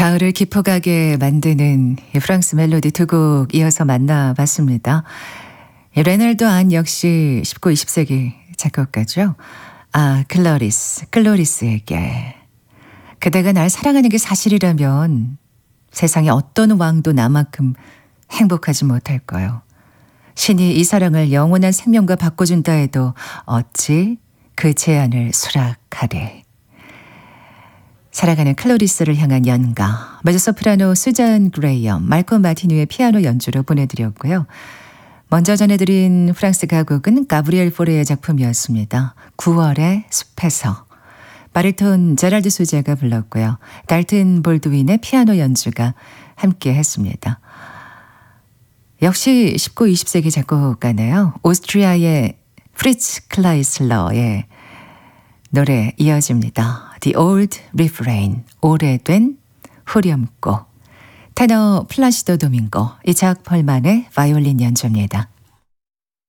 가을을 깊어가게 만드는 이 프랑스 멜로디 두 곡 이어서 만나봤습니다. 레날도 안 역시 19, 20세기 작곡가죠. 클로리스에게. 그대가 날 사랑하는 게 사실이라면 세상에 어떤 왕도 나만큼 행복하지 못할 거요. 신이 이 사랑을 영원한 생명과 바꿔준다 해도 어찌 그 제안을 수락하리. 사랑하는 클로리스를 향한 연가, 메조소프라노 수잔 그레이엄, 말콤 마티뉴의 피아노 연주로 보내드렸고요. 먼저 전해드린 프랑스 가곡은 가브리엘 포레의 작품이었습니다. 9월의 숲에서. 바리톤 제랄드 소제가 불렀고요. 달튼 볼드윈의 피아노 연주가 함께 했습니다. 역시 19, 20세기 작곡가네요. 오스트리아의 프리츠 클라이슬러의 노래 이어집니다. The Old Refrain, 오래된 후렴구. 테너 플라시도 도밍고, 이작 펄만의 바이올린 연주입니다.